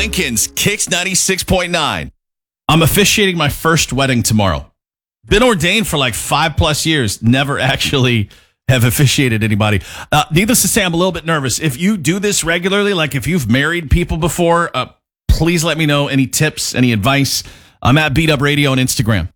Lincoln's Kicks 96.9. I'm officiating my first wedding tomorrow. Been ordained for like 5+ years. Never actually have officiated anybody. Needless to say, I'm a little bit nervous. If you do this regularly, like if you've married people before, please let me know any tips, any advice. I'm at Beat Up Radio on Instagram.